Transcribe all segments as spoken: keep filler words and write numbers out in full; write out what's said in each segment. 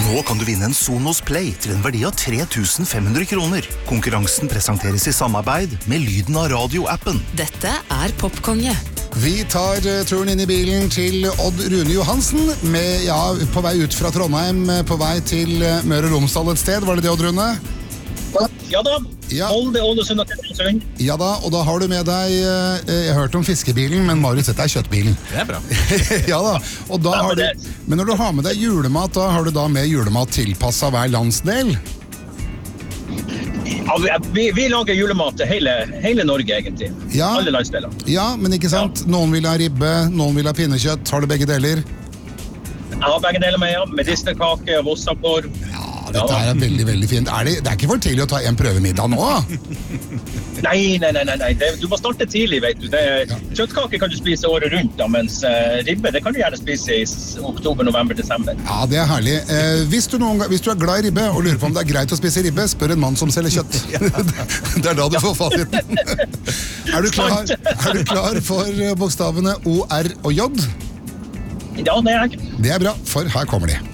Nå kan du vinne en Sonos Play til en verdi av tre tusen fem hundre kroner. Konkurransen presenteres i samarbeid med Lyden av Radio-appen. Dette er Popkonge. Vi tar uh, turen inn i bilen til Odd Rune Johansen, med, ja, på vei ut fra Trondheim, på vei til uh, Møre og Romsdal et sted. Var det det, Odd Rune? Ja da, ja. Molde, Ålesund og Kristiansund. Ja da, og da har du med deg, uh, jeg har hørt om fiskebilen, men Marius, dette er kjøttbilen. Det er bra. Ja da, og da har du, men når du har med deg julemat, da har du da med julemat tilpasset hver landsdel? Ja, vi, vi lager julemat til hele, hele Norge, egentlig. Ja. Alle landsdeler. Ja, men ikke sant? Ja. Noen vil ha ribbe, noen vil ha pinnekjøtt. Har du begge deler? Jeg har begge deler med, ja. Medisterkake og vossapor. Ja, dette er veldig, veldig fint. Er det, det er ikke for tidlig å ta en prøvemiddag nå? Nei, nei, nei, nei. Det, du må starte tidlig, vet du. Det, ja. Kjøttkake kan du spise året rundt, da, mens uh, ribbe, det kan du gjerne spise i oktober, november, desember. Ja, det er herlig. Eh, hvis, du noen, hvis du er glad i ribbe og lurer på om det er greit å spise ribbe, spør en mann som selger kjøtt. Det er da du får fasiten. Er du klar, er du klar for bokstavene O, R og J? Ja, det er jeg. Det er bra, for her kommer de.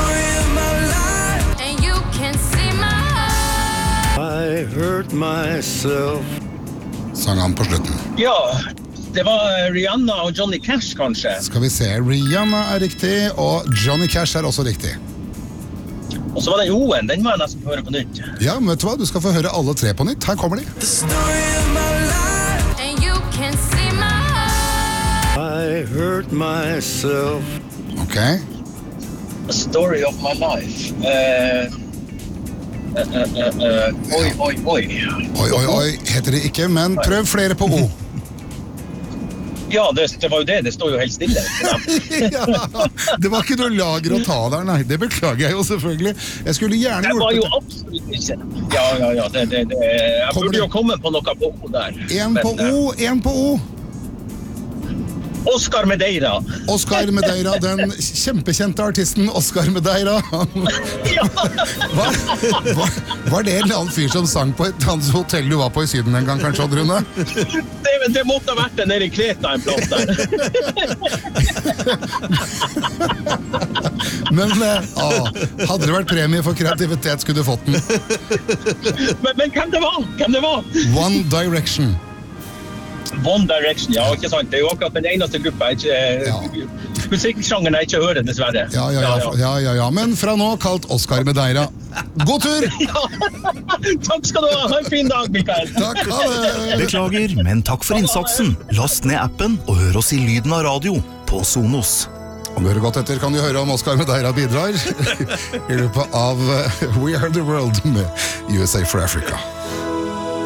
I hurt myself. Sang han på slutten. Ja, det var Rihanna og Johnny Cash, kanskje. Skal vi se, Rihanna er riktig, og Johnny Cash er også riktig. Og så var det O-en, den må jeg nesten få høre på nytt. Ja, men vet du hva, du skal få høre alle tre på nytt. Her kommer de. The story of my life. And you can see my heart. I hurt myself. Ok. The story of my life. Uh, uh, uh, uh, oi, oi, oi. Oi, oi, oi, heter det ikke, men prøv flere på O. Ja, det, det var jo det. Det står jo helt stille. Ja, det var ikke noe lager å ta der, nei. Det beklager jeg jo selvfølgelig. Jeg skulle gjerne gjort det. Det var jo det. absolutt ikke. Ja, ja, ja. Det, det, det. Jeg Kommer burde det? jo komme på noe på O der. En på Men, O, en på O. Oscar Medeira. Oscar Medeira, den kjempekjente artisten Oscar Medeira. Ja. Var, var, var det en eller annen fyr som sang på et annet hotell du var på i Syden en gang, kanskje, Odd Rune? Det, det måtte ha vært det nede i Kreta en plass der. Men å, hadde det vært premie for kreativitet, skulle du fått den. Men, men hvem det var? Hvem det var? One Direction. One Direction, ja, ikke sant? Det er jo akkurat den eneste gruppa jeg ikke... Ja. Musikksjangeren jeg ikke hører, dessverre. Ja ja ja, ja, ja, ja. Men fra nå kalt Oscar Medeira. God tur! Ja. Takk skal du ha. Ha en fin dag, Mikael. Takk, ha det! Beklager, men takk for innsatsen. Last ned appen og hør oss i Lyden av Radio på Sonos. Om du hører godt etter, kan du høre om Oscar Medeira bidrar i løpet av We Are The World med U S A for Africa.